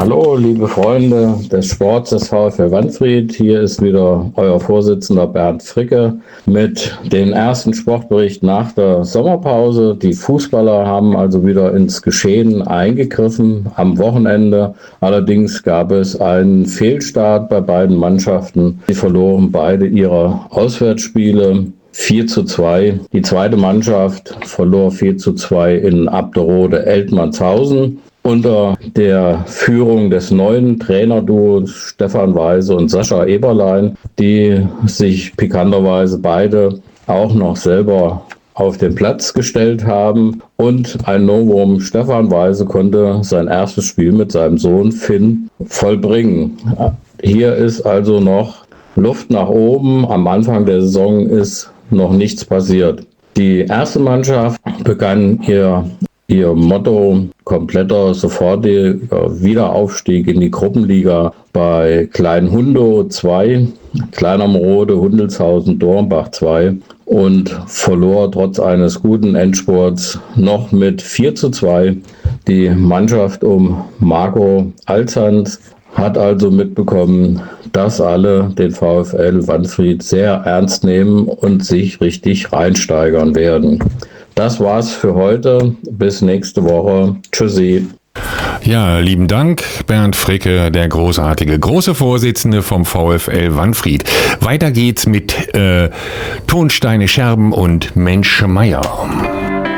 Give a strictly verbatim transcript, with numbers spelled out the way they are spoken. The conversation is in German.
Hallo, liebe Freunde des Sports des VfL Wanfried. Hier ist wieder euer Vorsitzender Bernd Fricke mit dem ersten Sportbericht nach der Sommerpause. Die Fußballer haben also wieder ins Geschehen eingegriffen am Wochenende. Allerdings gab es einen Fehlstart bei beiden Mannschaften. Sie verloren beide ihre Auswärtsspiele vier zu zwei. Die zweite Mannschaft verlor vier zu zwei in Abderode-Eltmannshausen. Unter der Führung des neuen Trainerduos Stefan Weise und Sascha Eberlein, die sich pikanterweise beide auch noch selber auf den Platz gestellt haben. Und ein Novum, Stefan Weise konnte sein erstes Spiel mit seinem Sohn Finn vollbringen. Hier ist also noch Luft nach oben. Am Anfang der Saison ist noch nichts passiert. Die erste Mannschaft begann ihr Ihr Motto kompletter sofortiger Wiederaufstieg in die Gruppenliga bei Klein Hundo zwei, Kleinermrode, Hundelshausen, Dornbach zwei und verlor trotz eines guten Endspurts noch mit vier zu zwei. Die Mannschaft um Marco Alzans hat also mitbekommen, dass alle den VfL Wanfried sehr ernst nehmen und sich richtig reinsteigern werden. Das war's für heute. Bis nächste Woche. Tschüssi. Ja, lieben Dank, Bernd Fricke, der großartige große Vorsitzende vom VfL Wanfried. Weiter geht's mit äh, Tonsteine Scherben und Mensch Meier.